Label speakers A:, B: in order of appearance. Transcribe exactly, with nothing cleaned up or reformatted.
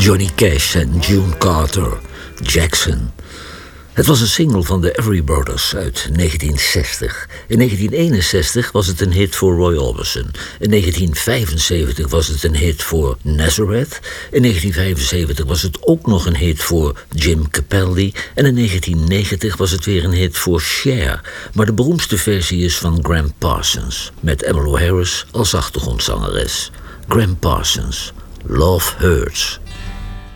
A: Johnny Cash en June Carter, Jackson. Het was een single van de Everly Brothers uit negentien zestig. In negentien eenenzestig was het een hit voor Roy Orbison. In negentien vijfenzeventig was het een hit voor Nazareth. In negentien vijfenzeventig was het ook nog een hit voor Jim Capaldi. En in negentien negentig was het weer een hit voor Cher. Maar de beroemdste versie is van Gram Parsons, met Emmylou Harris als achtergrondzangeres. Gram Parsons, Love Hurts.